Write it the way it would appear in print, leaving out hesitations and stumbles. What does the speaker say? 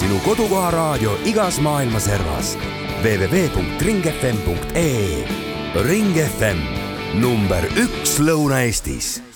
sinu kodukoha raadio igas maailma servas. www.ringfm.ee. Ring FM, number 1 Lõuna-Eestis.